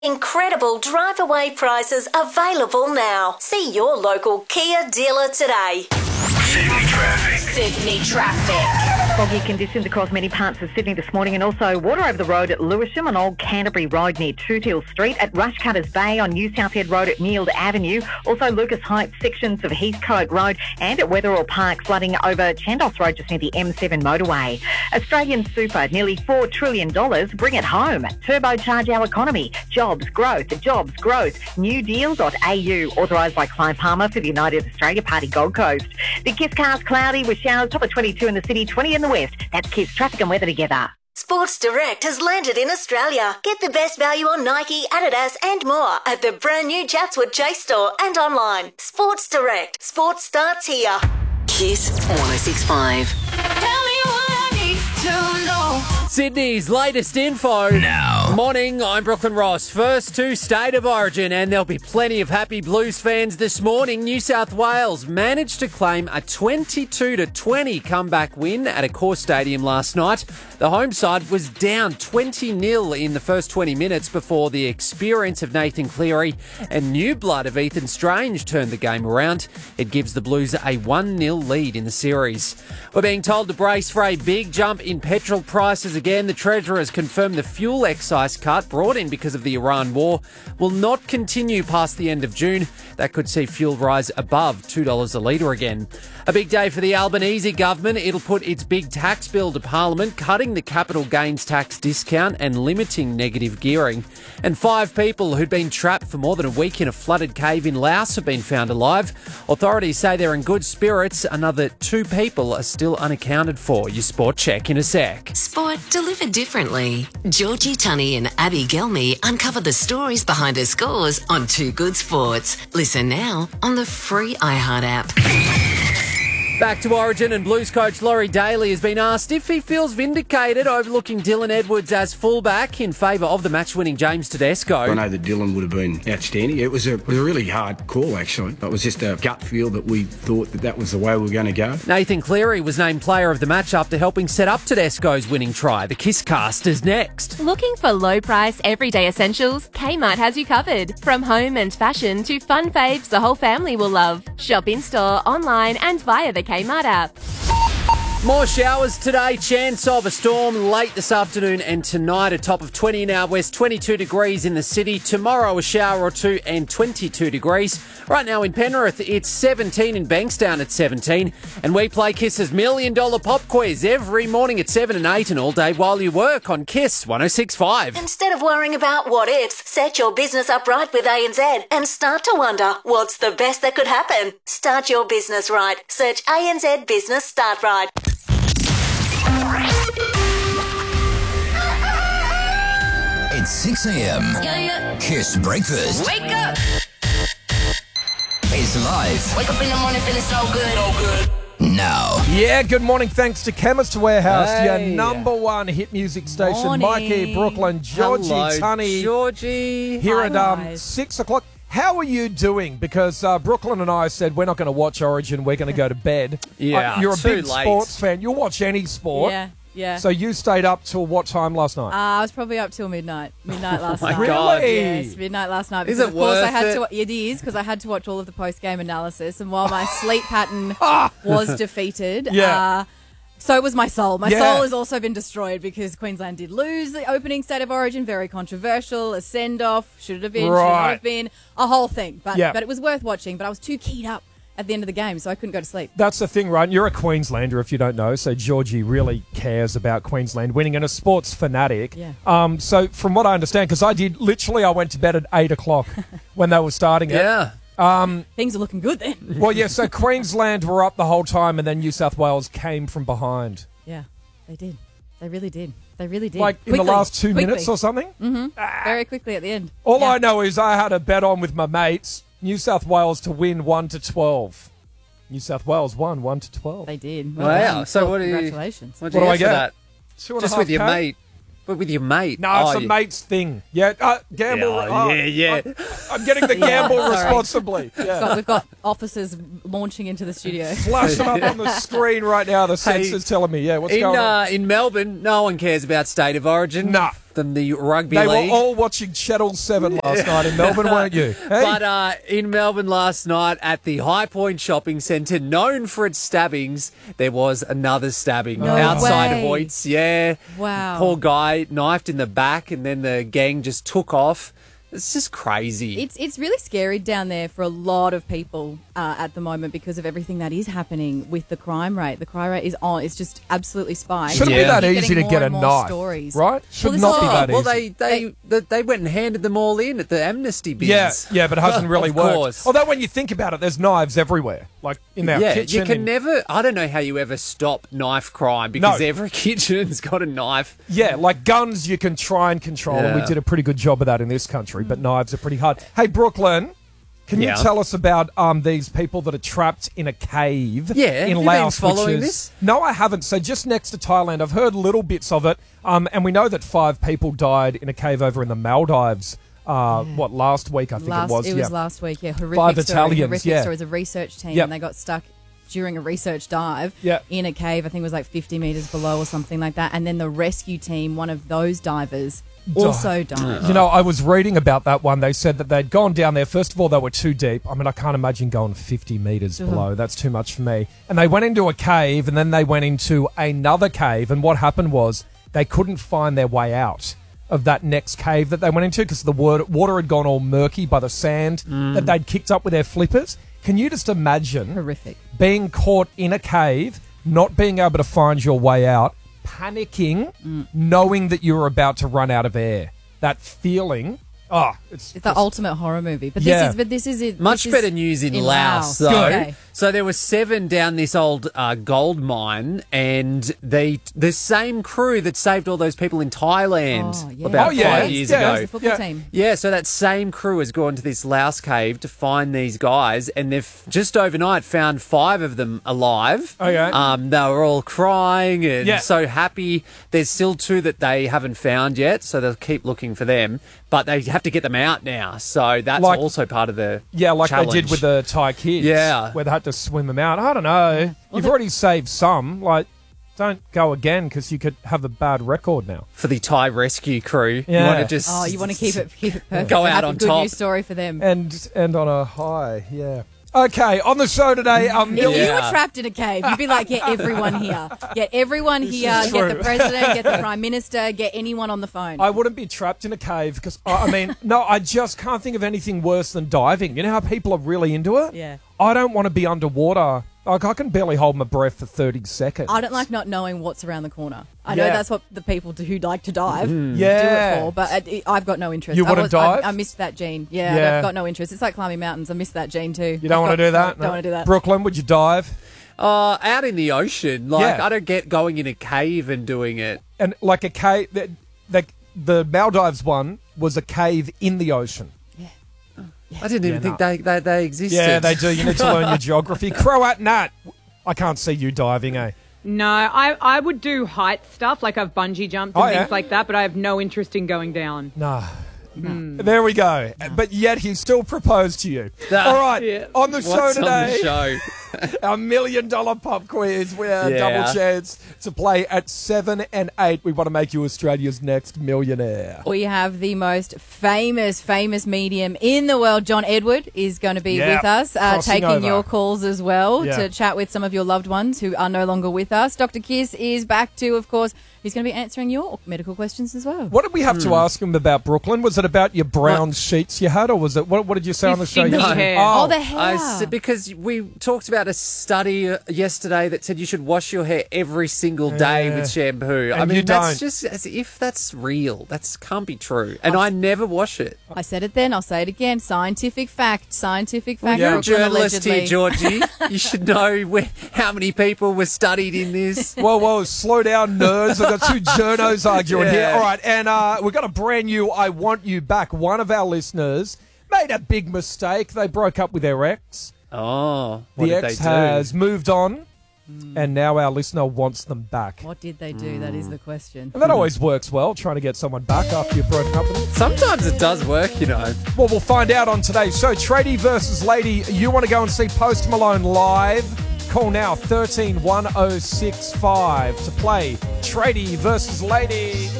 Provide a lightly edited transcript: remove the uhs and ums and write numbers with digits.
Incredible drive-away prices available now. See your local Kia dealer today. Sydney traffic. Sydney traffic. Foggy conditions across many parts of Sydney this morning, and also water over the road at Lewisham on Old Canterbury Road near Tootill Street, at Rushcutters Bay on New Southhead Road at Meald Avenue, also Lucas Heights sections of Heathcote Road, and at Wetherill Park flooding over Chandos Road just near the M7 motorway. Australian Super, nearly $4 trillion, bring it home. Turbocharge our economy. Jobs, growth. Newdeal.au, authorised by Clive Palmer for the United Australia Party Gold Coast. The KISS cast cloudy with showers, top of 22 in the city, 20 in the west. That's KISS traffic and weather together. Sports Direct has landed in Australia. Get the best value on Nike, Adidas and more at the brand new Chatswood Chase store and online. Sports Direct. Sports starts here. KISS 106.5. Tell me what I need to know. Sydney's latest info. Now. Morning, I'm Brooklyn Ross. First to State of Origin, and there'll be plenty of happy Blues fans this morning. New South Wales managed to claim a 22-20 comeback win at a core stadium last night. The home side was down 20-0 in the first 20 minutes before the experience of Nathan Cleary and new blood of Ethan Strange turned the game around. It gives the Blues a 1-0 lead in the series. We're being told to brace for a big jump in petrol prices again. The Treasurer has confirmed the fuel excise cut brought in because of the Iran war will not continue past the end of June. That could see fuel rise above $2 a litre again. A big day for the Albanese government. It'll put its big tax bill to Parliament, cutting the capital gains tax discount and limiting negative gearing. And 5 people who'd been trapped for more than a week in a flooded cave in Laos have been found alive. Authorities say they're in good spirits. Another 2 people are still unaccounted for. Your sport check in a sec. Sport delivered differently. Georgie Tunney and Abby Gelmy uncover the stories behind her scores on Too Good Sports. Listen now on the free iHeart app. Back to Origin, and Blues coach Laurie Daly has been asked if he feels vindicated overlooking Dylan Edwards as fullback in favour of the match-winning James Tedesco. I know that Dylan would have been outstanding. It was a really hard call, actually. It was just a gut feel that we thought that was the way we were going to go. Nathan Cleary was named player of the match after helping set up Tedesco's winning try. The KISS cast is next. Looking for low-price, everyday essentials? Kmart has you covered. From home and fashion to fun faves the whole family will love. Shop in-store, online and via the Kmart app. More showers today, chance of a storm late this afternoon and tonight. A top of 20 in our west, 22 degrees in the city. Tomorrow a shower or 2 and 22 degrees. Right now in Penrith it's 17, in Bankstown at 17. And we play KISS's $1 Million Pop Quiz every morning at 7 and 8 and all day while you work on KISS 106.5. Instead of worrying about what ifs, set your business up right with ANZ and start to wonder what's the best that could happen. Start your business right. Search ANZ Business Start Right. It's 6 a.m. KISS Breakfast. Wake up. It's live Wake up in the morning feeling so good. now. Yeah, good morning. Thanks to Chemist Warehouse, Hey. your number one hit music station. Morning. Mikey, Brooklyn, Georgie, Hello, Tunney, Georgie. here Hi, at guys. 6 o'clock. How are you doing? Because Brooklyn and I said we're not going to watch Origin. We're going to go to bed. Yeah, you're a too big late. sports fan. You'll watch any sport. Yeah. So you stayed up till what time last night? I was probably up till midnight last my night. God. Yes, midnight last night. Is Because it of course I worth had it? to. It is because I had to watch all of the post-game analysis, and while my sleep pattern was defeated, Yeah. so was my soul. My Yeah. soul has also been destroyed because Queensland did lose the opening State of Origin. Very controversial. A send-off. Should it have been? Should it Right. have been? A whole thing. But Yeah. it was worth watching. But I was too keyed up at the end of the game, so I couldn't go to sleep. That's the thing, right? You're a Queenslander, if you don't know. So Georgie really cares about Queensland winning, and a sports fanatic. Yeah. So from what I understand, because I went to bed at 8 o'clock when they were starting it. Yeah. Things are looking good then. Well, yeah, so Queensland were up the whole time, and then New South Wales came from behind. Yeah, they did. They really did. They really did. Like in the Quickly. last 2 minutes Quickly. or something? Very quickly at the end. All Yeah. I know is I had a bet on with my mates, New South Wales to win 1-12. New South Wales won 1-12. They did. Wow. done. So what do you? Congratulations. What What do I get for get? that? 2.5 Just with your K? mate. But with your mate. No, Oh, it's a you- mate's thing. Yeah, gamble. yeah. I'm getting the gamble sorry. responsibly. Yeah. We've got officers launching into the studio. Flash them up on the screen right now. The sensor's telling me, what's going on? In Melbourne, no one cares about State of Origin. Nah. from the rugby They league. were all watching Channel 7 last night in Melbourne, weren't you? Hey? But in Melbourne last night at the High Point Shopping Centre, known for its stabbings, there was another stabbing outside way. Hoyts. Yeah. Wow. Poor guy knifed in the back and then the gang just took off. It's just crazy. It's really scary down there for a lot of people at the moment because of everything that is happening with the crime rate. The crime rate is on. It's just absolutely spiked. Shouldn't be that easy to get a knife, stories. right? Should Well, not this be is- that Well, easy. they went and handed them all in at the amnesty bins. Yeah, but it hasn't really Of worked. course. Although when you think about it, there's knives everywhere, like in our kitchen. you can in- never. I don't know how you ever stop knife crime because No. every kitchen's got a knife. Yeah, like guns you can try and control, and we Yeah. did a pretty good job of that in this country, but knives are pretty hard. Hey, Brooklyn, can you Yeah. tell us about these people that are trapped in a cave Yeah, in have you Laos? been following which is, this? No, I haven't. So just next to Thailand, I've heard little bits of it, and we know that 5 people died in a cave over in the Maldives, last week I think it was. It yeah. was last week, yeah. 5 Italians, horrific yeah. stories. A research team, Yep. and they got stuck during a research dive Yep. in a cave. I think it was like 50 metres below or something like that. And then the rescue team, one of those divers, also died. You know, I was reading about that one. They said that they'd gone down there. First of all, they were too deep. I mean, I can't imagine going 50 metres below. That's too much for me. And they went into a cave, and then they went into another cave. And what happened was they couldn't find their way out of that next cave that they went into because the water had gone all murky by the sand that they'd kicked up with their flippers. Can you just imagine Horrific. being caught in a cave, not being able to find your way out, panicking, knowing that you were about to run out of air? That feeling, it's It's the ultimate horror movie. But Yeah. this is it. Much this is better news in Laos, though. Okay. So there were 7 down this old gold mine, and the same crew that saved all those people in Thailand Oh, yeah. about Oh, yeah. 5 years Yeah. ago. The football Yeah. team. Yeah, so that same crew has gone to this Laos cave to find these guys, and they've just overnight found 5 of them alive. Okay. They were all crying and Yeah. so happy. There's still 2 that they haven't found yet, so they'll keep looking for them. But they have to get them out now, so that's Like- also part of the like challenge. they did with the Thai kids. Yeah. Where they had to swim them out. I don't know. You've already saved some. Like, don't go again because you could have a bad record now. For the Thai rescue crew. Yeah. You want to just Oh, you want to keep it perfect. Go out Have on a good top. news story for them. And on a high, yeah. Okay, on the show today, If you Yeah. were trapped in a cave, you'd be like, get everyone here. Get everyone here. is Get true. the president, get the prime minister, get anyone on the phone. I wouldn't be trapped in a cave because, I just can't think of anything worse than diving. You know how people are really into it? Yeah. I don't want to be underwater. Like, I can barely hold my breath for 30 seconds. I don't like not knowing what's around the corner. I know Yeah. that's what the people who like to dive do Yeah. it for, but I've got no interest. You wouldn't dive? I missed that gene. Yeah, Yeah. I've got no interest. It's like climbing mountains. I missed that gene too. You don't want to do that? Don't want to do that. Brooklyn, would you dive? out in the ocean. Like, Yeah. I don't get going in a cave and doing it. And like a cave, the Maldives one was a cave in the ocean. I didn't even think they existed. Yeah, they do. You need to learn your geography. Croat Nat, I can't see you diving, eh? No, I would do height stuff, like I've bungee jumped and Oh, yeah? things like that, but I have no interest in going down. No. There we go. But yet he still proposed to you. All right, on the show What's today, on the show? our $1 million pop quiz. We have Yeah. double chance to play at 7 and 8. We want to make you Australia's next millionaire. We have the most famous medium in the world. John Edward is going to be Yeah, with us, crossing taking over. your calls as well Yeah. to chat with some of your loved ones who are no longer with us. Dr. Kiss is back too, of course. He's going to be answering your medical questions as well. What did we have to ask him about, Brooklyn? Was it about your brown sheets you had, or was it what did you say on the show? stinky yesterday? hair. Oh, the hair. Because we talked about a study yesterday that said you should wash your hair every single day Yeah. with shampoo. I And mean, you that's don't. just as if that's real. That can't be true. And I never wash it. I said it then, I'll say it again. Scientific fact. Scientific fact. You're a Brooklyn, journalist allegedly. here, Georgie. You should know how many people were studied in this. Whoa, slow down, nerds. I've got 2 journos arguing Yeah. here. All right, and we've got a brand new I Want You Back. One of our listeners made a big mistake. They broke up with their ex. Oh, what The did ex they do? has moved on, and now our listener wants them back. What did they do? That is the question. And that always works well, trying to get someone back after you've broken up with them. Sometimes it does work, you know. Well, we'll find out on today's show. Tradie versus Lady. You want to go and see Post Malone live? Call now 13 1065 to play Tradie versus Lady.